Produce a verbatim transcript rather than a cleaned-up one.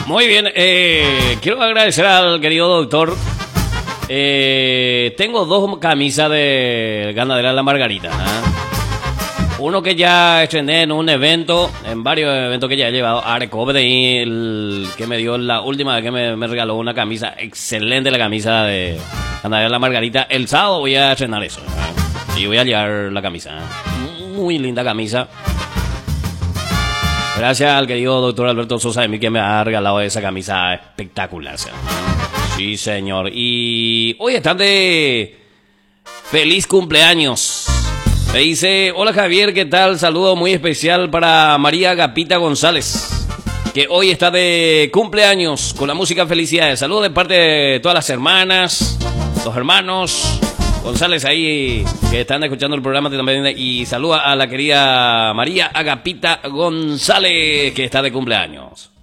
Muy bien, eh, quiero agradecer al querido doctor. Eh, tengo dos camisas de Ganadera La Margarita. ¿eh? Uno que ya estrené en un evento, en varios eventos que ya he llevado. Arecob de ahí, el que me dio la última vez que me, me regaló una camisa. Excelente la camisa de Ganadera La Margarita. El sábado voy a estrenar eso. ¿eh? Y voy a llevar la camisa. ¿eh? Muy linda camisa. Gracias al querido doctor Alberto Sosa de mí que me ha regalado esa camisa espectacular. Sí, señor. Y hoy están de feliz cumpleaños. Me dice, hola Javier, ¿qué tal? Saludo muy especial para María Agapita González, que hoy está de cumpleaños con la música Felicidades. Saludos de parte de todas las hermanas, los hermanos González ahí que están escuchando el programa también. Y saluda a la querida María Agapita González, que está de cumpleaños.